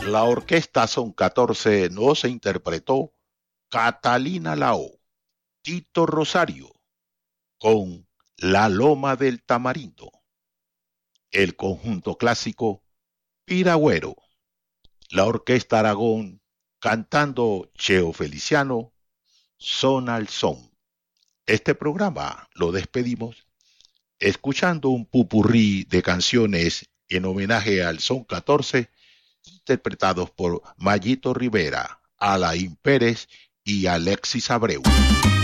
La orquesta Son 14 nos interpretó Catalina Lao, Tito Rosario, con La Loma del Tamarindo. El conjunto clásico Piragüero. La orquesta Aragón cantando Cheo Feliciano, Son al Son. Este programa lo despedimos escuchando un pupurrí de canciones en homenaje al Son 14, interpretados por Mayito Rivera, Alain Pérez y Alexis Abreu.